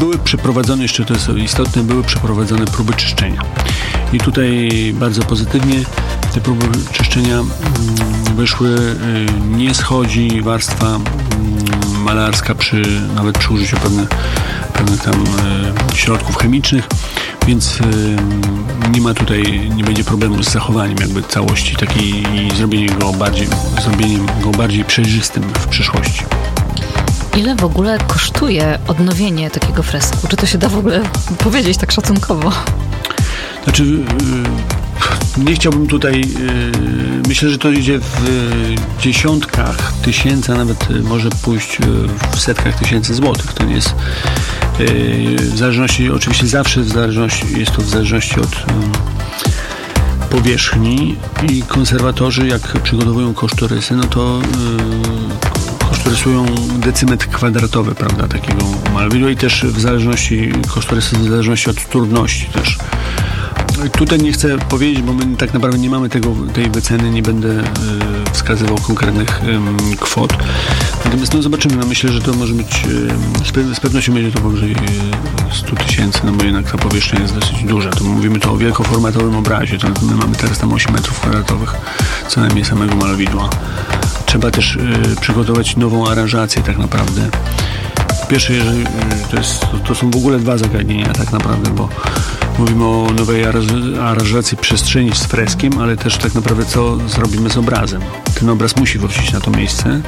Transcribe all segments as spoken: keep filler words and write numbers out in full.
były przeprowadzone, jeszcze to jest istotne, były przeprowadzone próby czyszczenia. I tutaj bardzo pozytywnie te próby czyszczenia wyszły. Nie schodzi warstwa malarska przy, nawet przy użyciu pewnych, pewnych tam środków chemicznych, więc nie ma tutaj, nie będzie problemu z zachowaniem jakby całości takiej i zrobieniem go bardziej, zrobieniem go bardziej przejrzystym w przyszłości. Ile w ogóle kosztuje odnowienie takiego fresku? Czy to się da w ogóle powiedzieć tak szacunkowo? Znaczy, nie chciałbym tutaj, myślę, że to idzie w dziesiątkach tysięcy, a nawet może pójść w setkach tysięcy złotych. To nie jest w zależności, oczywiście zawsze w zależności, jest to w zależności od powierzchni i konserwatorzy, jak przygotowują kosztorysy, no to kosztorysują decymetr kwadratowy, prawda, takiego malowidła i też w zależności, kosztorysy w zależności od trudności też. Tutaj nie chcę powiedzieć, bo my tak naprawdę nie mamy tego, tej wyceny, nie będę y, wskazywał konkretnych y, kwot. Natomiast no zobaczymy, no myślę, że to może być, y, z, pe- z pewnością będzie to powyżej y, sto tysięcy, no bo jednak ta powierzchnia jest dosyć duża. To mówimy to o wielkoformatowym obrazie, to my mamy teraz tam osiem metrów kwadratowych co najmniej samego malowidła. Trzeba też y, przygotować nową aranżację tak naprawdę. Po pierwsze, jeżeli, y, to, jest, to, to są w ogóle dwa zagadnienia tak naprawdę, bo mówimy o nowej aranżacji przestrzeni z freskiem, ale też tak naprawdę co zrobimy z obrazem. Ten obraz musi wrócić na to miejsce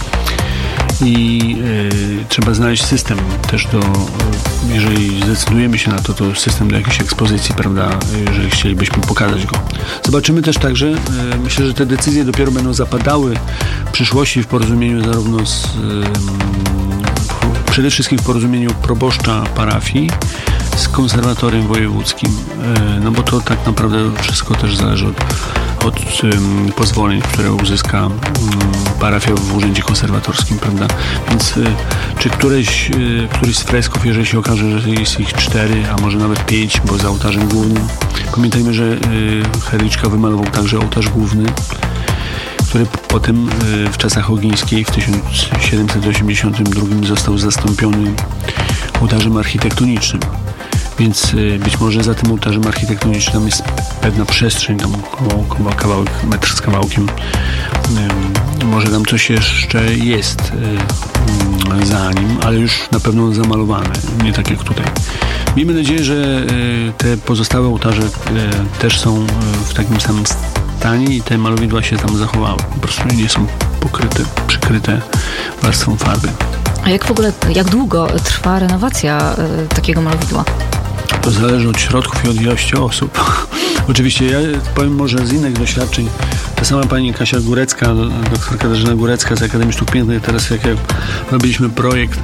i y, trzeba znaleźć system też do, jeżeli zdecydujemy się na to, to system do jakiejś ekspozycji, prawda, jeżeli chcielibyśmy pokazać go. Zobaczymy też także, y, myślę, że te decyzje dopiero będą zapadały w przyszłości w porozumieniu zarówno z y, przede wszystkim w porozumieniu proboszcza parafii z konserwatorem wojewódzkim, no bo to tak naprawdę wszystko też zależy od, od um, pozwoleń, które uzyska um, parafia w urzędzie konserwatorskim, prawda? Więc y, czy któreś, y, któryś z fresków, jeżeli się okaże, że jest ich cztery, a może nawet pięć, bo za ołtarzem głównym. Pamiętajmy, że y, Herliczka wymalował także ołtarz główny, który potem y, w czasach Ogińskiej w tysiąc siedemset osiemdziesiątym drugim został zastąpiony ołtarzem architektonicznym. Więc y, być może za tym ołtarzem architektonicznym tam jest pewna przestrzeń, tam około kawałek, metr z kawałkiem. Y, może tam coś jeszcze jest y, y, za nim, ale już na pewno zamalowane, nie tak jak tutaj. Miejmy nadzieję, że y, te pozostałe ołtarze y, też są y, w takim samym stanie i te malowidła się tam zachowały. Po prostu nie są pokryte, przykryte warstwą farby. A jak w ogóle, jak długo trwa renowacja y, takiego malowidła? To zależy od środków i od ilości osób. Oczywiście ja powiem może z innych doświadczeń. Ta sama pani Kasia Górecka, doktor Katarzyna Górecka z Akademii Sztuk Pięknych, teraz jak robiliśmy projekt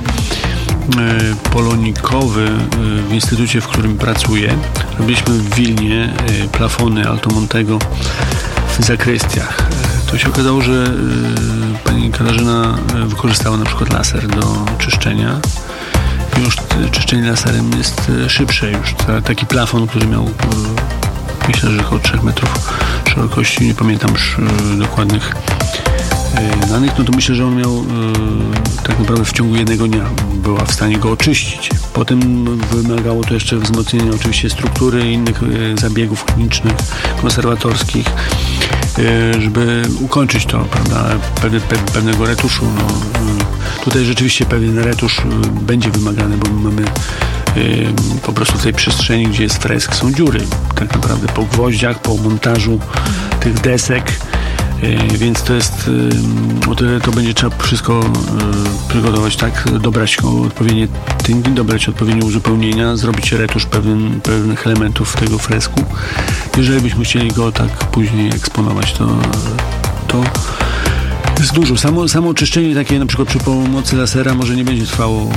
y, polonikowy y, w instytucie, w którym pracuję, robiliśmy w Wilnie y, plafony Altomontego w zakrystiach. To się okazało, że y, pani Katarzyna wykorzystała na przykład laser do czyszczenia. Już czyszczenie laserem jest szybsze już. Taki plafon, który miał myślę, że około trzech metrów szerokości, nie pamiętam już dokładnych danych, no to myślę, że on miał tak naprawdę w ciągu jednego dnia była w stanie go oczyścić. Potem wymagało to jeszcze wzmocnienia oczywiście struktury i innych zabiegów klinicznych, konserwatorskich, żeby ukończyć to, prawda, Pewne, pe, pewnego retuszu. No, tutaj rzeczywiście pewien retusz będzie wymagany, bo my mamy po prostu w tej przestrzeni, gdzie jest fresk, są dziury. Tak naprawdę po gwoździach, po montażu tych desek. Więc to jest, o tyle to będzie trzeba wszystko przygotować tak, dobrać odpowiednie tynki, dobrać odpowiednie uzupełnienia, zrobić retusz pewien, pewnych elementów tego fresku. Jeżeli byśmy chcieli go tak później eksponować, to, to jest dużo. Samo, samo oczyszczenie takie na przykład przy pomocy lasera może nie będzie trwało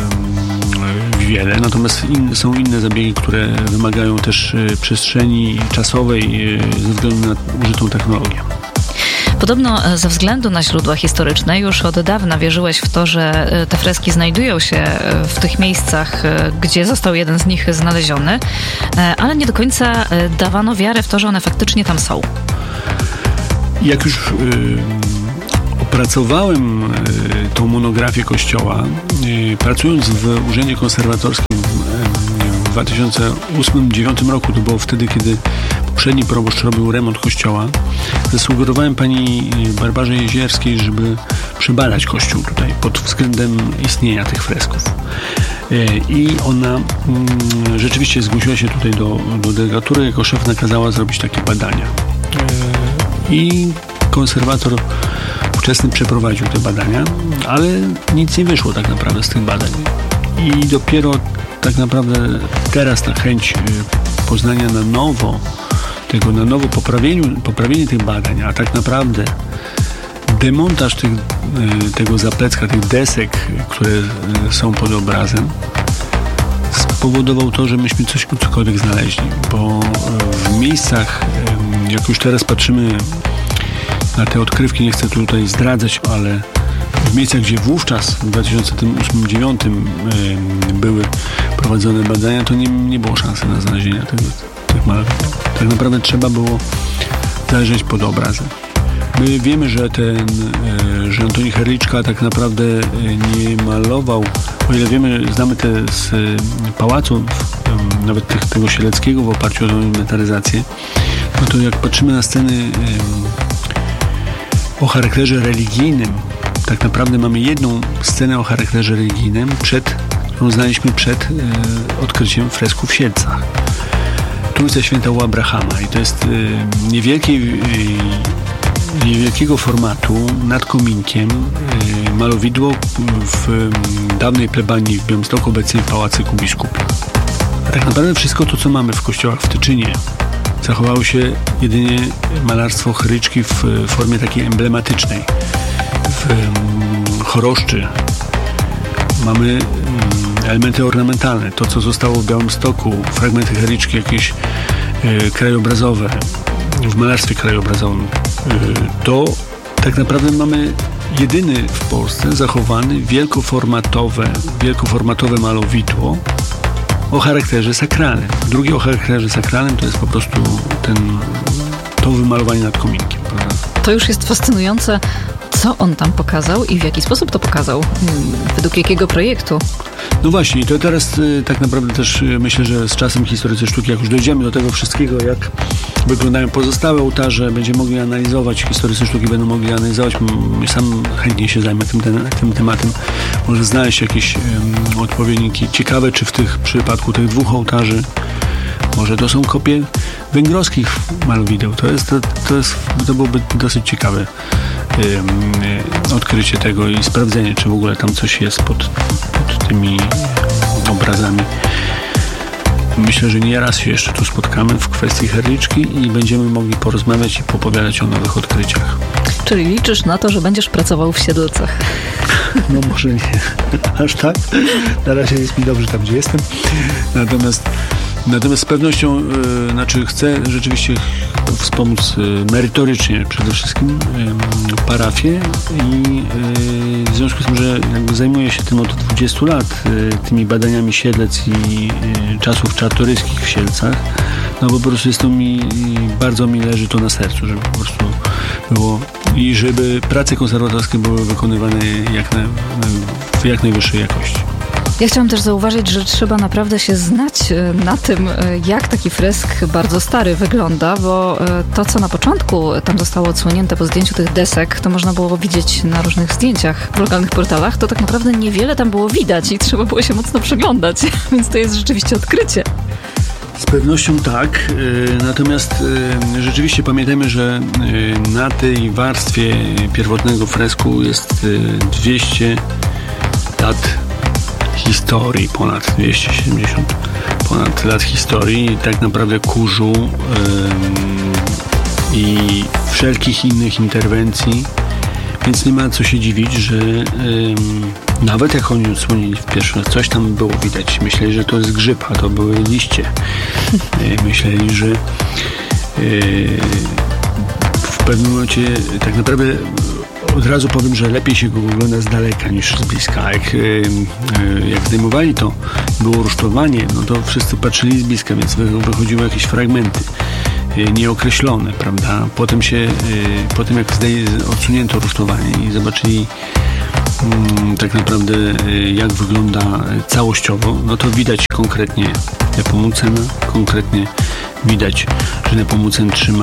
wiele, natomiast in, są inne zabiegi, które wymagają też przestrzeni czasowej ze względu na użytą technologię. Podobno ze względu na źródła historyczne już od dawna wierzyłeś w to, że te freski znajdują się w tych miejscach, gdzie został jeden z nich znaleziony, ale nie do końca dawano wiarę w to, że one faktycznie tam są. Jak już yy, opracowałem yy, tą monografię kościoła, yy, pracując w Urzędzie Konserwatorskim dwa tysiące ósmym do dwa tysiące dziewiątym roku, to było wtedy, kiedy poprzedni proboszcz robił remont kościoła, zasugerowałem pani Barbarze Jezierskiej, żeby przebadać kościół tutaj pod względem istnienia tych fresków. I ona mm, rzeczywiście zgłosiła się tutaj do, do delegatury, jako szef nakazała zrobić takie badania. I konserwator ówczesny przeprowadził te badania, ale nic nie wyszło tak naprawdę z tych badań. I dopiero tak naprawdę teraz ta chęć poznania na nowo, tego na nowo poprawieniu, poprawienie tych badań, a tak naprawdę demontaż tych, tego zaplecka, tych desek, które są pod obrazem, spowodował to, że myśmy coś cokolwiek znaleźli, bo w miejscach, jak już teraz patrzymy na te odkrywki, nie chcę tutaj zdradzać, ale w miejscach, gdzie wówczas w dwa tysiące ósmym do dwa tysiące dziewiątym były prowadzone badania, to nie, nie było szansy na znalezienie tego, tych malowidł. Tak naprawdę trzeba było zajrzeć pod obrazem. My wiemy, że ten, że Antoni Herliczka tak naprawdę nie malował, o ile wiemy, znamy te z pałacu, nawet tych, tego Sieleckiego w oparciu o inwentaryzację, no to jak patrzymy na sceny o charakterze religijnym, tak naprawdę mamy jedną scenę o charakterze religijnym, przed, którą znaliśmy przed odkryciem fresku w Siedlcach. Trójca Święta u Abrahama i to jest niewielkiej niewielkiego formatu, nad kominkiem, malowidło w dawnej plebanii w Białymstoku, obecnie w Pałacyku Biskupim. A tak naprawdę wszystko to, co mamy w kościołach w Tyczynie, zachowało się jedynie malarstwo Herliczki w formie takiej emblematycznej. W choroszczy mamy elementy ornamentalne, to, co zostało w Białymstoku, fragmenty Herliczki, jakieś krajobrazowe, w malarstwie krajobrazowym, to tak naprawdę mamy jedyny w Polsce zachowany wielkoformatowe, wielkoformatowe malowidło o charakterze sakralnym. Drugie o charakterze sakralnym to jest po prostu ten, to wymalowanie nad kominkiem. Prawda? To już jest fascynujące, co on tam pokazał i w jaki sposób to pokazał, według jakiego projektu. No właśnie, to teraz y, tak naprawdę też y, myślę, że z czasem historycy sztuki, jak już dojdziemy do tego wszystkiego, jak wyglądają pozostałe ołtarze, będziemy mogli analizować, historycy sztuki będą mogli analizować, m, sam chętnie się zajmę tym, ten, tym tematem, może znaleźć jakieś y, odpowiedniki ciekawe, czy w tych w przypadku tych dwóch ołtarzy może to są kopie węgrowskich malowideł. To jest, to, to jest, to byłoby dosyć ciekawe y, odkrycie tego i sprawdzenie, czy w ogóle tam coś jest pod, pod tymi obrazami. Myślę, że nie raz się jeszcze tu spotkamy w kwestii Herliczki i będziemy mogli porozmawiać i popowiadać o nowych odkryciach. Czyli liczysz na to, że będziesz pracował w Siedlcach? No może nie. Aż tak. Na razie jest mi dobrze tam, gdzie jestem. Natomiast Natomiast z pewnością, y, znaczy chcę rzeczywiście wspomóc y, merytorycznie przede wszystkim y, parafię i y, w związku z tym, że jakby zajmuję się tym od dwudziestu lat, y, tymi badaniami Siedlec i y, czasów czartoryskich w Siedlcach, no bo po prostu jest to mi, bardzo mi leży to na sercu, żeby po prostu było i żeby prace konserwatorskie były wykonywane jak na, w jak najwyższej jakości. Ja chciałam też zauważyć, że trzeba naprawdę się znać na tym, jak taki fresk bardzo stary wygląda, bo to, co na początku tam zostało odsłonięte po zdjęciu tych desek, to można było widzieć na różnych zdjęciach w lokalnych portalach, to tak naprawdę niewiele tam było widać i trzeba było się mocno przyglądać, więc to jest rzeczywiście odkrycie. Z pewnością tak, natomiast rzeczywiście pamiętajmy, że na tej warstwie pierwotnego fresku jest dwieście lat historii, ponad dwieście siedemdziesiąt ponad lat historii i tak naprawdę kurzu ym, i wszelkich innych interwencji, więc nie ma co się dziwić, że ym, nawet jak oni odsłonili w pierwszy raz, coś tam było widać. Myśleli, że to jest grzyb, a to były liście. Myśleli, że yy, w pewnym momencie tak naprawdę od razu powiem, że lepiej się go ogląda z daleka niż z bliska. Jak, jak zdejmowali to, było rusztowanie, no to wszyscy patrzyli z bliska, więc wychodziły jakieś fragmenty nieokreślone, prawda? Potem się, potem jak odsunięto rusztowanie i zobaczyli tak naprawdę jak wygląda całościowo, no to widać konkretnie Nepomucena, konkretnie widać, że Nepomucen trzyma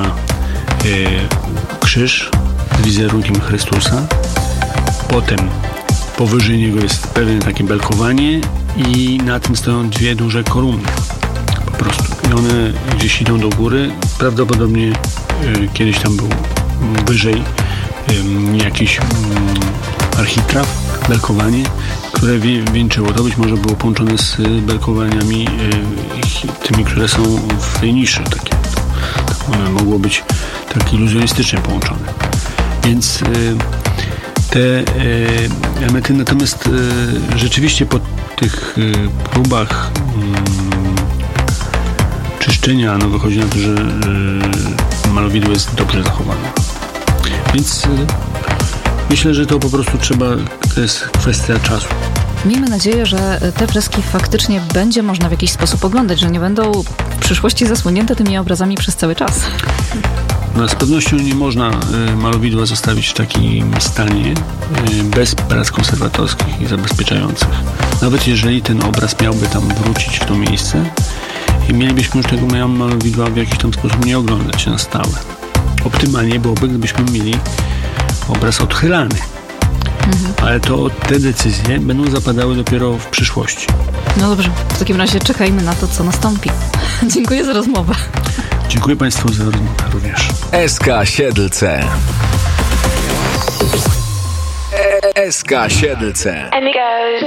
krzyż z wizerunkiem Chrystusa. Potem powyżej niego jest pewne takie belkowanie i na tym stoją dwie duże kolumny. Po prostu. I one gdzieś idą do góry. Prawdopodobnie y, kiedyś tam był wyżej y, jakiś y, architraw, belkowanie, które wie, wieńczyło. To być może było połączone z belkowaniami y, tymi, które są w tej niszy. Takie. To, to mogło być tak iluzjonistycznie połączone. Więc y, te y, elementy, natomiast y, rzeczywiście po tych y, próbach y, czyszczenia no wychodzi na to, że y, malowidło jest dobrze zachowane. Więc y, myślę, że to po prostu trzeba, to jest kwestia czasu. Miejmy nadzieję, że te freski faktycznie będzie można w jakiś sposób oglądać, że nie będą w przyszłości zasłonięte tymi obrazami przez cały czas. No, z pewnością nie można y, malowidła zostawić w takim stanie y, bez prac konserwatorskich i zabezpieczających. Nawet jeżeli ten obraz miałby tam wrócić w to miejsce i mielibyśmy już tego malowidła w jakiś tam sposób nie oglądać na stałe. Optymalnie byłoby, gdybyśmy mieli obraz odchylany. Mhm. Ale to te decyzje będą zapadały dopiero w przyszłości. No dobrze, w takim razie czekajmy na to, co nastąpi. Dziękuję za rozmowę. Dziękuję Państwu za rozmowę również. S K Siedlce. S K Siedlce.